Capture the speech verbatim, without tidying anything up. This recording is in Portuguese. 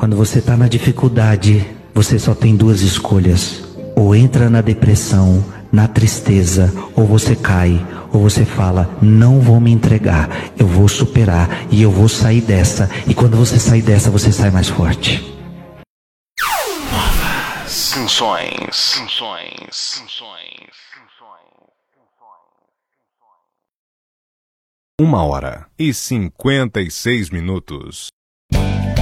Quando você tá na dificuldade, você só tem duas escolhas. Ou entra na depressão, na tristeza, ou você cai, ou você fala, não vou me entregar, eu vou superar e eu vou sair dessa. E quando você sair dessa, você sai mais forte. Novas canções, canções, canções. Uma hora e cinquenta e seis minutos.